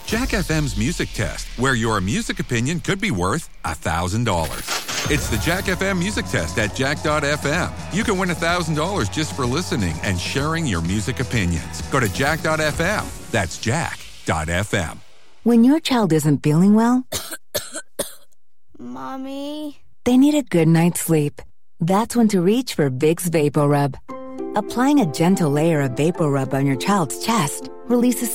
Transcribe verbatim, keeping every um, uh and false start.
Jack F M's Music Test, where your music opinion could be worth one thousand dollars. It's the Jack F M Music Test at jack dot f m. You can win one thousand dollars just for listening and sharing your music opinions. Go to jack dot f m. That's jack dot f m. When your child isn't feeling well, Mommy? They need a good night's sleep. That's when to reach for Vicks VapoRub. Applying a gentle layer of VapoRub on your child's chest releases